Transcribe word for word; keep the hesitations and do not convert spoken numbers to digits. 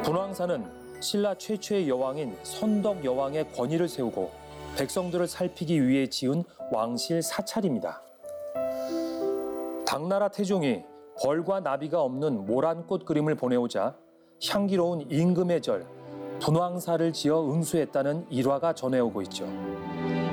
분황사는 신라 최초의 여왕인 선덕 여왕의 권위를 세우고 백성들을 살피기 위해 지은 왕실 사찰입니다. 당나라 태종이 벌과 나비가 없는 모란꽃 그림을 보내오자 향기로운 임금의 절, 분황사를 지어 응수했다는 일화가 전해오고 있죠.